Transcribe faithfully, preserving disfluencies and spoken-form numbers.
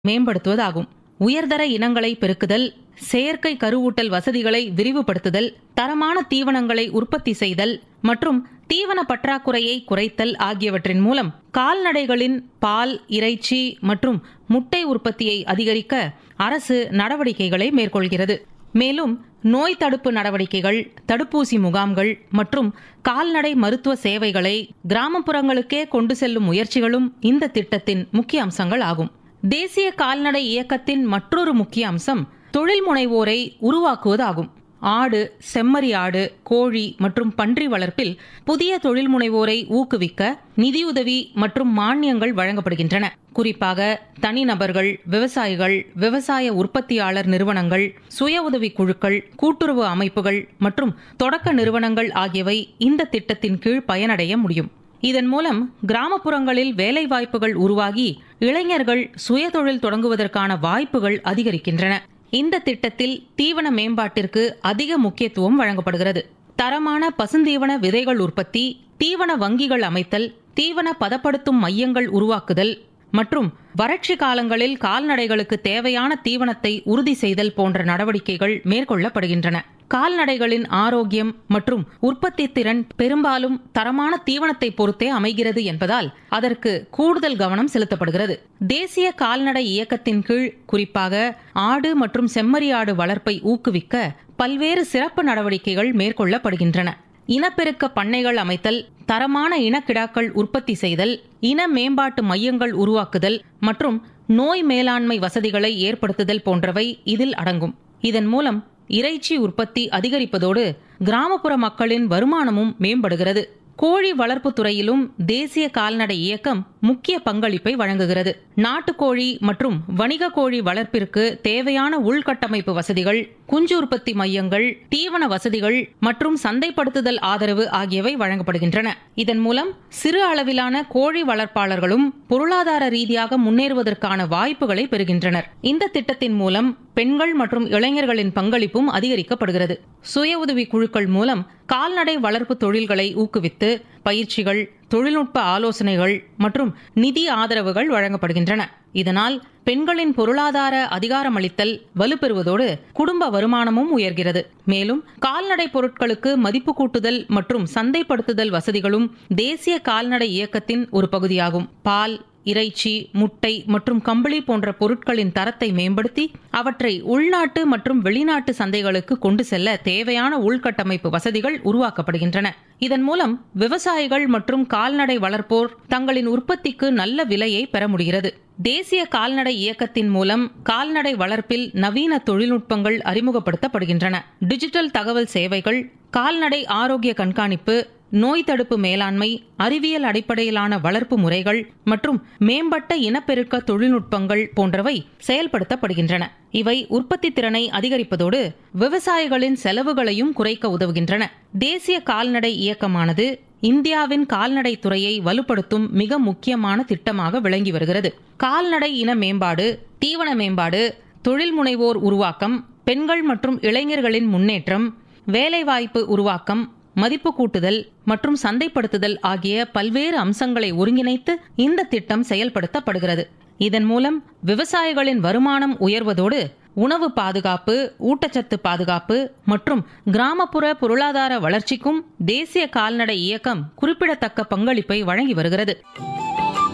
மேம்படுத்துவதாகும். உயர்தர இனங்களை பெருக்குதல், செயற்கை கருவூட்டல் வசதிகளை விரிவுபடுத்துதல், தரமான தீவனங்களை உற்பத்தி செய்தல் மற்றும் தீவன பற்றாக்குறையை குறைத்தல் ஆகியவற்றின் மூலம் கால்நடைகளின் பால், இறைச்சி மற்றும் முட்டை உற்பத்தியை அதிகரிக்க அரசு நடவடிக்கைகளை மேற்கொள்கிறது. மேலும் நோய் தடுப்பு நடவடிக்கைகள், தடுப்பூசி முகாம்கள் மற்றும் கால்நடை மருத்துவ சேவைகளை கிராமப்புறங்களுக்கே கொண்டு செல்லும் முயற்சிகளும் இந்த திட்டத்தின் முக்கிய அம்சங்கள் ஆகும். தேசிய கால்நடை இயக்கத்தின் மற்றொரு முக்கிய அம்சம் தொழில் முனைவோரை உருவாக்குவதாகும். ஆடு, செம்மறி ஆடு, கோழி மற்றும் பன்றி வளர்ப்பில் புதிய தொழில் முனைவோரை ஊக்குவிக்க நிதியுதவி மற்றும் மானியங்கள் வழங்கப்படுகின்றன. குறிப்பாக தனிநபர்கள், விவசாயிகள், விவசாய உற்பத்தியாளர் நிறுவனங்கள், சுய உதவி குழுக்கள், கூட்டுறவு அமைப்புகள் மற்றும் தொடக்க நிறுவனங்கள் ஆகியவை இந்த திட்டத்தின் கீழ் பயனடைய முடியும். இதன் மூலம் கிராமப்புறங்களில் வேலைவாய்ப்புகள் உருவாகி இளைஞர்கள் சுயதொழில் தொடங்குவதற்கான வாய்ப்புகள் அதிகரிக்கின்றன. இந்த திட்டத்தில் தீவன மேம்பாட்டிற்கு அதிக முக்கியத்துவம் வழங்கப்படுகிறது. தரமான பசுந்தீவன விதைகள் உற்பத்தி, தீவன வங்கிகள் அமைத்தல், தீவன பதப்படுத்தும் மையங்கள் உருவாக்குதல் மற்றும் வறட்சி காலங்களில் கால்நடைகளுக்கு தேவையான தீவனத்தை உறுதி செய்தல் போன்ற நடவடிக்கைகள் மேற்கொள்ளப்படுகின்றன. கால்நடைகளின் ஆரோக்கியம் மற்றும் உற்பத்தி திறன் பெரும்பாலும் தரமான தீவனத்தை பொறுத்தே அமைகிறது என்பதால் அதற்கு கூடுதல் கவனம் செலுத்தப்படுகிறது. தேசிய கால்நடை இயக்கத்தின் கீழ் குறிப்பாக ஆடு மற்றும் செம்மறி ஆடு வளர்ப்பை ஊக்குவிக்க பல்வேறு சிறப்பு நடவடிக்கைகள் மேற்கொள்ளப்படுகின்றன. இனப்பெருக்க பண்ணைகள் அமைத்தல், தரமான இனக்கிடாக்கள் உற்பத்தி செய்தல், இன மேம்பாட்டு மையங்கள் உருவாக்குதல் மற்றும் நோய் மேலாண்மை வசதிகளை ஏற்படுத்துதல் போன்றவை இதில் அடங்கும். இதன் மூலம் இறைச்சி உற்பத்தி அதிகரிப்பதோடு கிராமப்புற மக்களின் வருமானமும் மேம்படுகிறது. கோழி வளர்ப்பு துறையிலும் தேசிய கால்நடை இயக்கம் முக்கிய பங்களிப்பை வழங்குகிறது. நாட்டுக்கோழி மற்றும் வணிக கோழி வளர்ப்பிற்கு தேவையான உள்கட்டமைப்பு வசதிகள், குஞ்சு உற்பத்தி மையங்கள், தீவன வசதிகள் மற்றும் சந்தைப்படுத்துதல் ஆதரவு ஆகியவை வழங்கப்படுகின்றன. இதன் மூலம் சிறு அளவிலான கோழி வளர்ப்பாளர்களும் பொருளாதார ரீதியாக முன்னேறுவதற்கான வாய்ப்புகளை பெறுகின்றனர். இந்த திட்டத்தின் மூலம் பெண்கள் மற்றும் இளைஞர்களின் பங்களிப்பும் அதிகரிக்கப்படுகிறது. சுய உதவி குழுக்கள் மூலம் கால்நடை வளர்ப்பு தொழில்களை ஊக்குவித்து பயிற்சிகள், தொழில்நுட்ப ஆலோசனைகள் மற்றும் நிதி ஆதரவுகள் வழங்கப்படுகின்றன. இதனால் பெண்களின் பொருளாதார அதிகாரமளித்தல் வலுப்பெறுவதோடு குடும்ப வருமானமும் உயர்கிறது. மேலும் கால்நடை பொருட்களுக்கு மதிப்பு கூட்டுதல் மற்றும் சந்தைப்படுத்துதல் வசதிகளும் தேசிய கால்நடை இயக்கத்தின் ஒரு பகுதியாகும். பால், இறைச்சி, முட்டை மற்றும் கம்பளி போன்ற பொருட்களின் தரத்தை மேம்படுத்தி அவற்றை உள்நாட்டு மற்றும் வெளிநாட்டு சந்தைகளுக்கு கொண்டு செல்ல தேவையான உள்கட்டமைப்பு வசதிகள் உருவாக்கப்படுகின்றன. இதன் மூலம் விவசாயிகள் மற்றும் கால்நடை வளர்ப்போர் தங்களின் உற்பத்திக்கு நல்ல விலையை பெற முடிகிறது. தேசிய கால்நடை இயக்கத்தின் மூலம் கால்நடை வளர்ப்பில் நவீன தொழில்நுட்பங்கள் அறிமுகப்படுத்தப்படுகின்றன. டிஜிட்டல் தகவல் சேவைகள், கால்நடை ஆரோக்கிய கண்காணிப்பு, நோய் தடுப்பு மேலாண்மை, அறிவியல் அடிப்படையிலான வளர்ப்பு முறைகள் மற்றும் மேம்பட்ட இனப்பெருக்க தொழில்நுட்பங்கள் போன்றவை செயல்படுத்தப்படுகின்றன. இவை உற்பத்தி திறனை அதிகரிப்பதோடு விவசாயிகளின் செலவுகளையும் குறைக்க உதவுகின்றன. தேசிய கால்நடை இயக்கமானது இந்தியாவின் கால்நடை துறையை வலுப்படுத்தும் மிக முக்கியமான திட்டமாக விளங்கி வருகிறது. கால்நடை இன மேம்பாடு, தீவன மேம்பாடு, தொழில் முனைவோர் உருவாக்கம், பெண்கள் மற்றும் இளைஞர்களின் முன்னேற்றம், வேலைவாய்ப்பு உருவாக்கம், மதிப்பு கூட்டுதல் மற்றும் சந்தைப்படுத்துதல் ஆகிய பல்வேறு அம்சங்களை ஒருங்கிணைத்து இந்த திட்டம் செயல்படுத்தப்படுகிறது. இதன் மூலம் விவசாயிகளின் வருமானம் உயர்வதோடு உணவு பாதுகாப்பு, ஊட்டச்சத்து பாதுகாப்பு மற்றும் கிராமப்புற பொருளாதார வளர்ச்சிக்கும் தேசிய கால்நடை இயக்கம் குறிப்பிடத்தக்க பங்களிப்பை வழங்கி வருகிறது.